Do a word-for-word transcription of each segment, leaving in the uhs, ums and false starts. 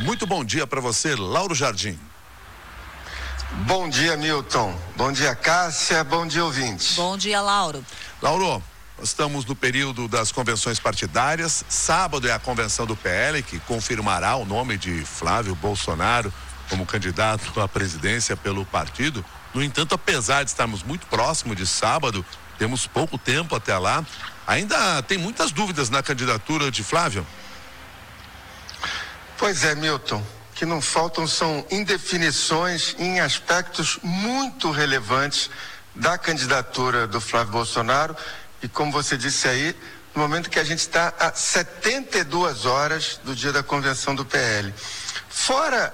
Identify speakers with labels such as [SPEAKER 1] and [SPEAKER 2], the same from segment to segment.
[SPEAKER 1] Muito bom dia para você, Lauro Jardim.
[SPEAKER 2] Bom dia, Milton. Bom dia, Cássia. Bom dia, ouvintes.
[SPEAKER 3] Bom dia, Lauro.
[SPEAKER 1] Lauro, estamos no período das convenções partidárias. Sábado é a convenção do P L, que confirmará o nome de Flávio Bolsonaro como candidato à presidência pelo partido. No entanto, apesar de estarmos muito próximo de sábado, temos pouco tempo até lá, ainda tem muitas dúvidas na candidatura de Flávio.
[SPEAKER 2] Pois é, Milton. Que não faltam são indefinições em aspectos muito relevantes da candidatura do Flávio Bolsonaro e, como você disse aí, no momento que a gente está a setenta e duas horas do dia da convenção do P L. Fora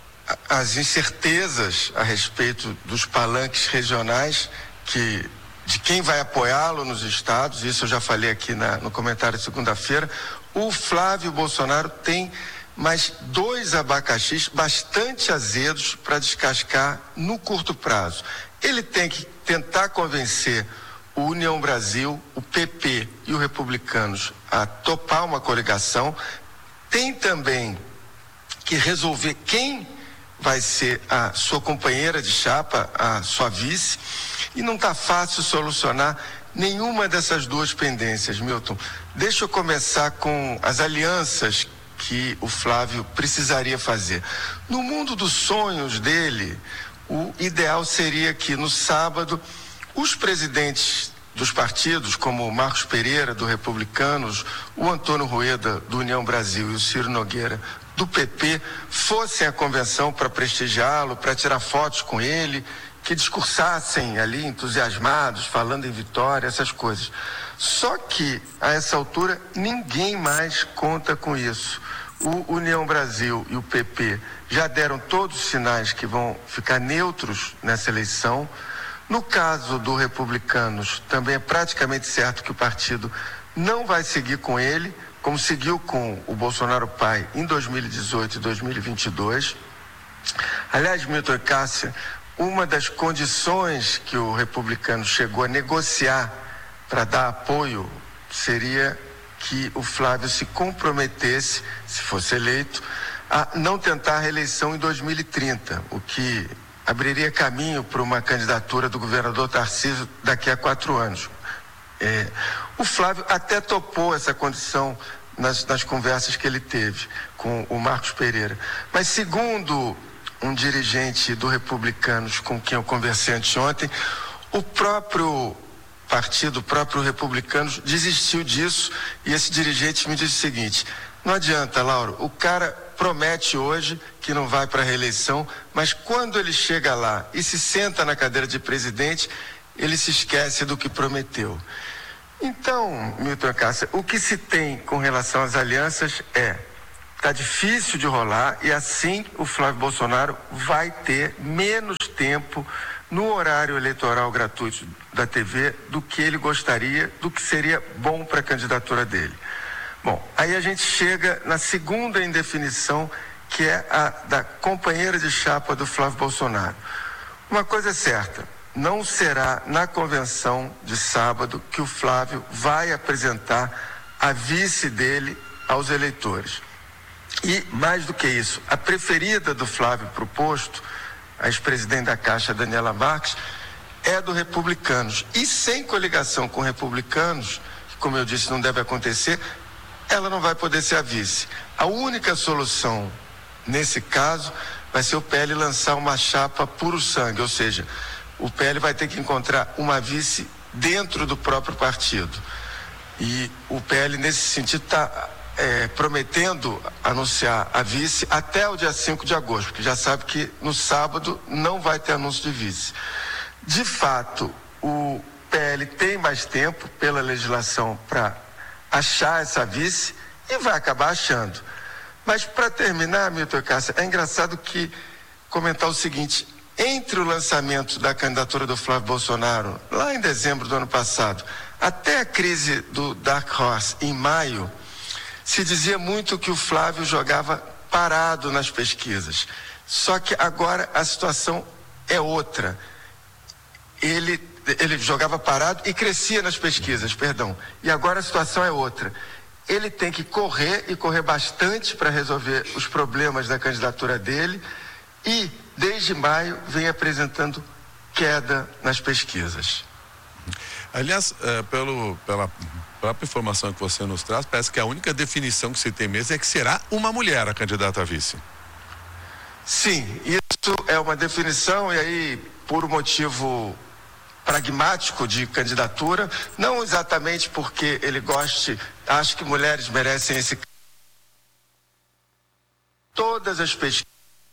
[SPEAKER 2] as incertezas a respeito dos palanques regionais, que, de quem vai apoiá-lo nos estados, isso eu já falei aqui na, no comentário de segunda-feira, o Flávio Bolsonaro tem mais dois abacaxis bastante azedos para descascar no curto prazo. Ele tem que tentar convencer o União Brasil, o P P e os Republicanos a topar uma coligação. Tem também que resolver quem vai ser a sua companheira de chapa, a sua vice, e não está fácil solucionar nenhuma dessas duas pendências, Milton. Deixa eu começar com as alianças que o Flávio precisaria fazer. No mundo dos sonhos dele, o ideal seria que no sábado os presidentes dos partidos, como o Marcos Pereira do Republicanos, o Antônio Rueda do União Brasil e o Ciro Nogueira do P P, fossem à convenção para prestigiá-lo, para tirar fotos com ele, que discursassem ali entusiasmados, falando em vitória, essas coisas. Só que, a essa altura, ninguém mais conta com isso. O União Brasil e o P P já deram todos os sinais que vão ficar neutros nessa eleição. No caso do Republicanos, também é praticamente certo que o partido não vai seguir com ele, como seguiu com o Bolsonaro pai em dois mil e dezoito e dois mil e vinte e dois. Aliás, Milton e Cássia, uma das condições que o Republicano chegou a negociar para dar apoio seria que o Flávio se comprometesse, se fosse eleito, a não tentar a reeleição em dois mil e trinta, o que abriria caminho para uma candidatura do governador Tarcísio daqui a quatro anos. É, o Flávio até topou essa condição nas, nas conversas que ele teve com o Marcos Pereira, mas segundo um dirigente do Republicanos com quem eu conversei anteontem, o próprio partido, o próprio Republicanos desistiu disso, e esse dirigente me disse o seguinte: não adianta, Lauro, o cara promete hoje que não vai para a reeleição, mas quando ele chega lá e se senta na cadeira de presidente, ele se esquece do que prometeu. Então, Milton e Cássia, o que se tem com relação às alianças é, está difícil de rolar, e assim o Flávio Bolsonaro vai ter menos tempo no horário eleitoral gratuito da T V do que ele gostaria, do que seria bom para a candidatura dele. Bom, aí a gente chega na segunda indefinição, que é a da companheira de chapa do Flávio Bolsonaro. Uma coisa é certa, não será na convenção de sábado que o Flávio vai apresentar a vice dele aos eleitores. E, mais do que isso, a preferida do Flávio para o posto, a ex-presidente da Caixa, Daniela Marques, é do Republicanos. E sem coligação com Republicanos, que, como eu disse, não deve acontecer, ela não vai poder ser a vice. A única solução, nesse caso, vai ser o P L lançar uma chapa puro sangue, ou seja, o P L vai ter que encontrar uma vice dentro do próprio partido. E o P L, nesse sentido, está É, prometendo anunciar a vice até o dia cinco de agosto, porque já sabe que no sábado não vai ter anúncio de vice. De fato, o P L tem mais tempo pela legislação para achar essa vice e vai acabar achando. Mas para terminar, Milton e Cássia, é engraçado que comentar o seguinte: entre o lançamento da candidatura do Flávio Bolsonaro lá em dezembro do ano passado até a crise do Dark Horse em maio, se dizia muito que o Flávio jogava parado nas pesquisas. Só que agora a situação é outra. Ele, ele jogava parado e crescia nas pesquisas, perdão. E agora a situação é outra. ele tem que correr e correr bastante para resolver os problemas da candidatura dele e, desde maio, vem apresentando queda nas pesquisas.
[SPEAKER 1] Aliás, é, pelo, pela própria informação que você nos traz, parece que a única definição que se tem mesmo é que será uma mulher a candidata a vice.
[SPEAKER 2] Sim, isso é uma definição e aí, por um motivo pragmático de candidatura, não exatamente porque ele goste, acho que mulheres merecem esse. Todas as pesquisas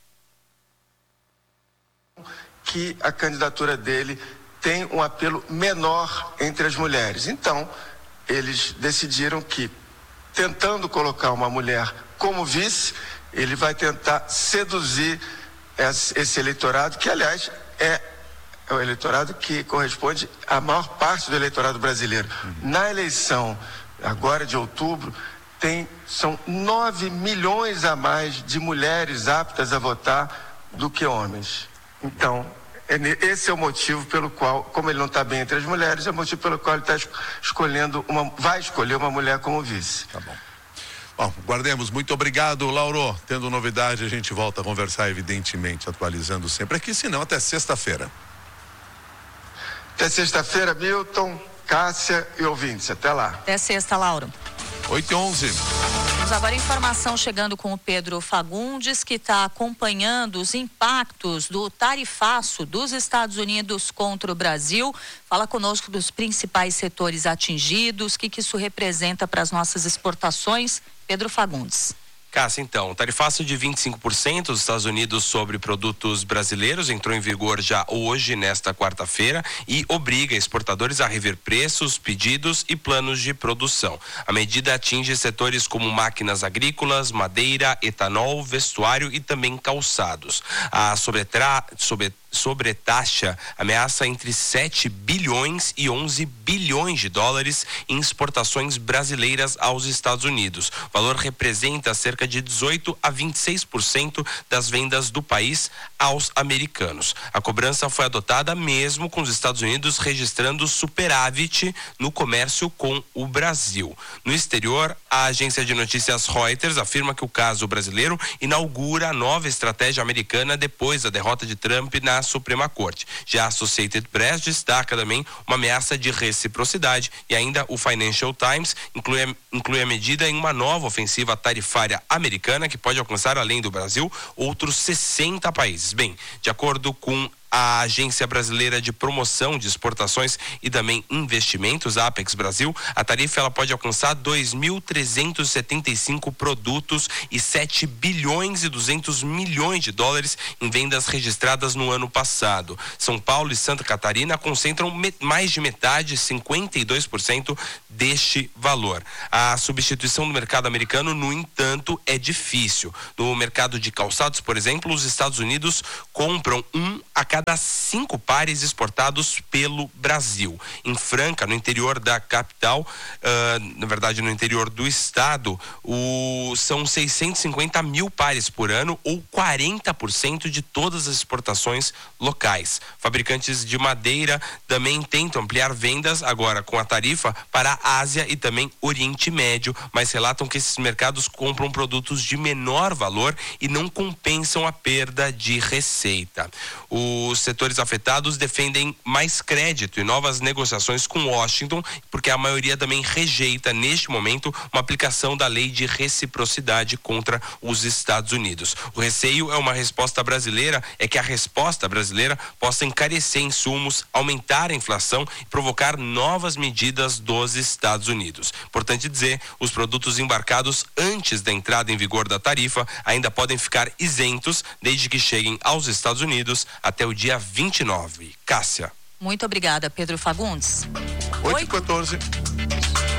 [SPEAKER 2] que a candidatura dele tem um apelo menor entre as mulheres. Então, eles decidiram que, tentando colocar uma mulher como vice, ele vai tentar seduzir esse eleitorado, que, aliás, é o eleitorado que corresponde à maior parte do eleitorado brasileiro. Uhum. Na eleição, agora de outubro, tem, são nove milhões a mais de mulheres aptas a votar do que homens. Então, esse é o motivo pelo qual, como ele não está bem entre as mulheres, é o motivo pelo qual ele está escolhendo uma, vai escolher uma mulher como vice.
[SPEAKER 1] Tá bom. Bom, guardemos. Muito obrigado, Lauro. Tendo novidade, a gente volta a conversar, evidentemente, atualizando sempre aqui, senão até sexta-feira.
[SPEAKER 2] Até sexta-feira, Milton, Cássia e ouvintes. Até lá.
[SPEAKER 3] Até sexta, Lauro.
[SPEAKER 1] oito e onze.
[SPEAKER 3] Temos agora informação chegando com o Pedro Fagundes, que está acompanhando os impactos do tarifaço dos Estados Unidos contra o Brasil. Fala conosco dos principais setores atingidos, o que, que isso representa para as nossas exportações. Pedro Fagundes.
[SPEAKER 4] Cássia, então, o tarifaço de vinte e cinco por cento dos Estados Unidos sobre produtos brasileiros entrou em vigor já hoje, nesta quarta-feira, e obriga exportadores a rever preços, pedidos e planos de produção. A medida atinge setores como máquinas agrícolas, madeira, etanol, vestuário e também calçados. A sobretra... sobre... sobretaxa ameaça entre sete bilhões e onze bilhões de dólares em exportações brasileiras aos Estados Unidos. O valor representa cerca de dezoito a vinte e seis por cento das vendas do país aos americanos. A cobrança foi adotada mesmo com os Estados Unidos registrando superávit no comércio com o Brasil. No exterior, a agência de notícias Reuters afirma que o caso brasileiro inaugura a nova estratégia americana depois da derrota de Trump na Suprema Corte. Já a Associated Press destaca também uma ameaça de reciprocidade e ainda o Financial Times inclui a, inclui a medida em uma nova ofensiva tarifária americana que pode alcançar, além do Brasil, outros sessenta países. Bem, de acordo com a Agência Brasileira de Promoção de Exportações e também Investimentos, a Apex Brasil, a tarifa ela pode alcançar dois mil trezentos e setenta e cinco produtos e sete bilhões e duzentos milhões de dólares em vendas registradas no ano passado. São Paulo e Santa Catarina concentram me- mais de metade, cinquenta e dois por cento deste valor. A substituição do mercado americano, no entanto, é difícil. No mercado de calçados, por exemplo, os Estados Unidos compram um a cada cinco pares exportados pelo Brasil. Em Franca, no interior da capital, uh, na verdade no interior do estado, o, são seiscentos e cinquenta mil pares por ano, ou quarenta por cento de todas as exportações locais. Fabricantes de madeira também tentam ampliar vendas agora com a tarifa para a Ásia e também Oriente Médio, mas relatam que esses mercados compram produtos de menor valor e não compensam a perda de receita. O Os setores afetados defendem mais crédito e novas negociações com Washington, porque a maioria também rejeita, neste momento, uma aplicação da lei de reciprocidade contra os Estados Unidos. O receio é uma resposta brasileira, é que a resposta brasileira possa encarecer insumos, aumentar a inflação e provocar novas medidas dos Estados Unidos. Importante dizer, os produtos embarcados antes da entrada em vigor da tarifa ainda podem ficar isentos, desde que cheguem aos Estados Unidos até o dia vinte e nove. Cássia.
[SPEAKER 3] Muito obrigada, Pedro Fagundes.
[SPEAKER 1] oito e quatorze.